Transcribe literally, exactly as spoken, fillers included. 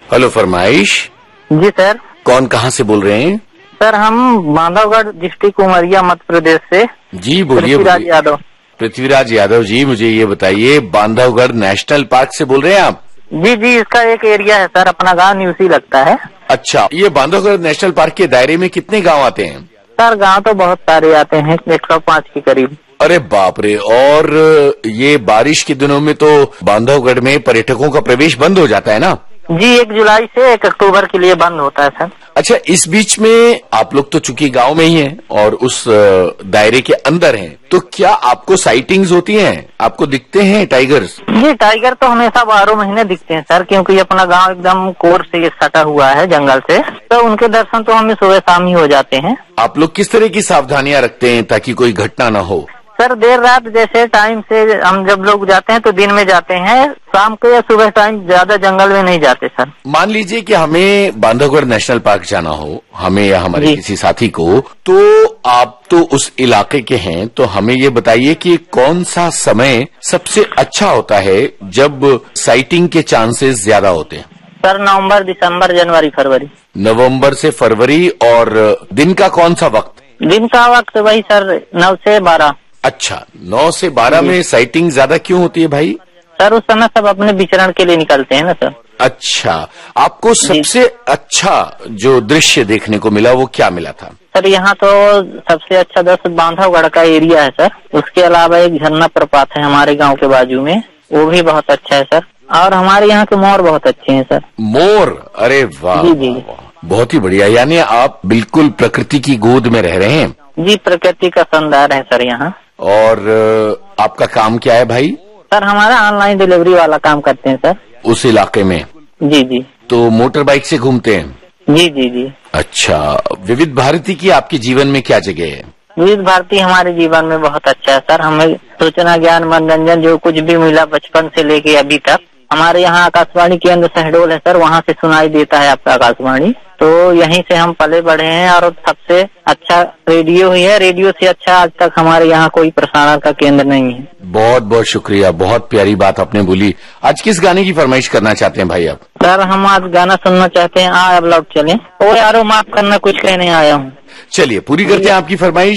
Hello फरमाइश। जी sir. कौन कहाँ से बोल रहे हैं? सर हम बांधवगढ़ डिस्ट्रिक्ट उमरिया मध्य प्रदेश से। जी बोलिए। पृथ्वीराज यादव। पृथ्वीराज यादव जी, मुझे ये बताइए, बांधवगढ़ नेशनल पार्क से बोल रहे हैं आप? जी जी, इसका एक एरिया है सर, अपना गांव न्यूसी लगता है। अच्छा, ये बांधवगढ़ नेशनल पार्क के दायरे में कितने गांव आते हैं? सर गांव तो बहुत सारे आते हैं, एक सौ पाँच के करीब। अरे बाप रे। और ये बारिश के दिनों में तो बांधवगढ़ में पर्यटकों का प्रवेश बंद हो जाता है ना? जी, एक जुलाई से एक अक्टूबर के लिए बंद होता है सर। अच्छा, इस बीच में आप लोग तो चूंकि गांव में ही हैं और उस दायरे के अंदर हैं, तो क्या आपको साइटिंग्स होती हैं? आपको दिखते हैं टाइगर्स? जी, टाइगर तो हमेशा बारह महीने दिखते हैं सर, क्योंकि अपना गांव एकदम कोर से सटा हुआ है जंगल से, तो उनके दर्शन तो हमें सुबह शाम ही हो जाते हैं। आप लोग किस तरह की सावधानियां रखते हैं ताकि कोई घटना न हो? सर देर रात जैसे टाइम से हम जब लोग जाते हैं तो दिन में जाते हैं, शाम को या सुबह टाइम ज्यादा जंगल में नहीं जाते सर। मान लीजिए कि हमें बांधवगढ़ नेशनल पार्क जाना हो, हमें या हमारे किसी साथी को, तो आप तो उस इलाके के हैं, तो हमें ये बताइए कि कौन सा समय सबसे अच्छा होता है जब साइटिंग के चांसेस ज्यादा होते हैं? सर नवंबर, दिसंबर, जनवरी, फरवरी। नवंबर से फरवरी। और दिन का कौन सा वक्त? दिन का वक्त वही सर नौ से बारह। अच्छा, नौ से बारह में साइटिंग ज्यादा क्यों होती है भाई? सर उस समय सब अपने विचरण के लिए निकलते हैं ना सर। अच्छा, आपको सबसे अच्छा जो दृश्य देखने को मिला वो क्या मिला था? सर यहाँ तो सबसे अच्छा दस बांधवगढ़ का एरिया है सर, उसके अलावा एक झरना प्रपात है हमारे गांव के बाजू में, वो भी बहुत अच्छा है सर। और हमारे यहाँ के मोर बहुत अच्छे हैं सर। मोर? अरे वाह, जी जी, बहुत ही बढ़िया। यानी आप बिल्कुल प्रकृति की गोद में रह रहे हैं। जी, प्रकृति का सौंदर्य है सर यहाँ। और आपका काम क्या है भाई? सर हमारा ऑनलाइन डिलीवरी वाला काम करते हैं सर। उस इलाके में? जी जी। तो मोटर बाइक से घूमते हैं? जी जी जी। अच्छा, विविध भारती की आपके जीवन में क्या जगह है? विविध भारती हमारे जीवन में बहुत अच्छा है सर। हमें सूचना, ज्ञान, मनोरंजन जो कुछ भी मिला बचपन से लेके अभी तक, हमारे यहाँ आकाशवाणी केंद्र शहडोल है सर, वहाँ से सुनाई देता है आपका आकाशवाणी, तो यहीं से हम पले बढ़े हैं। और सबसे अच्छा रेडियो ही है, रेडियो से अच्छा आज तक हमारे यहाँ कोई प्रसारण का केंद्र नहीं है। बहुत बहुत शुक्रिया, बहुत प्यारी बात आपने बोली। आज किस गाने की फरमाइश करना चाहते हैं भाई आप? सर हम आज गाना सुनना चाहते हैं, आ अब लौट चले। ओ यारो माफ करना, कुछ कहने आया हूँ। चलिए पूरी करते हैं आपकी फरमाइश।